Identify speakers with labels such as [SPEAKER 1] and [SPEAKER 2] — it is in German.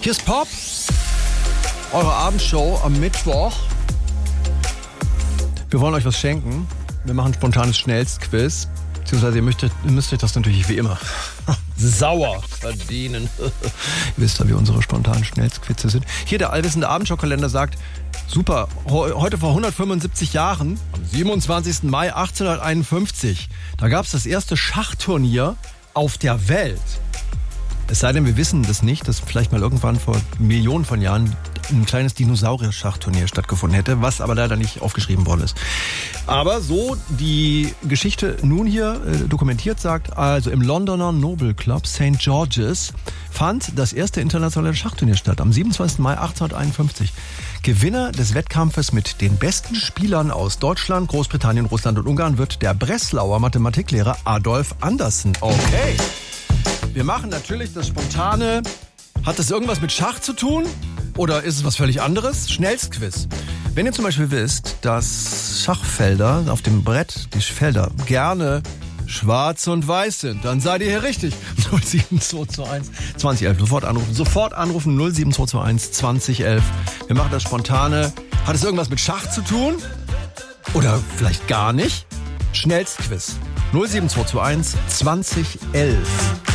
[SPEAKER 1] Hier ist Pop, eure Abendshow am Mittwoch. Wir wollen euch was schenken. Wir machen ein spontanes Schnellstquiz. Beziehungsweise ihr müsst euch das natürlich wie immer sauer verdienen. Ihr wisst ja, wie unsere spontanen Schnellstquizze sind. Hier der allwissende Abendschau-Kalender sagt, super, heute vor 175 Jahren, am 27. Mai 1851, da gab es das erste Schachturnier auf der Welt. Es sei denn, wir wissen das nicht, dass vielleicht mal irgendwann vor Millionen von Jahren ein kleines Dinosaurier-Schachturnier stattgefunden hätte, was aber leider nicht aufgeschrieben worden ist. Aber so die Geschichte nun hier dokumentiert sagt, also im Londoner Noble Club St. George's fand das erste internationale Schachturnier statt, am 27. Mai 1851. Gewinner des Wettkampfes mit den besten Spielern aus Deutschland, Großbritannien, Russland und Ungarn wird der Breslauer Mathematiklehrer Adolf Andersen. Okay. Wir machen natürlich das Spontane. Hat das irgendwas mit Schach zu tun? Oder ist es was völlig anderes? Schnellstquiz. Wenn ihr zum Beispiel wisst, dass Schachfelder auf dem Brett, die Felder, gerne schwarz und weiß sind, dann seid ihr hier richtig. 07221 2011. Sofort anrufen 07221 2011. Wir machen das Spontane. Hat es irgendwas mit Schach zu tun? Oder vielleicht gar nicht? Schnellstquiz. 07221 2011.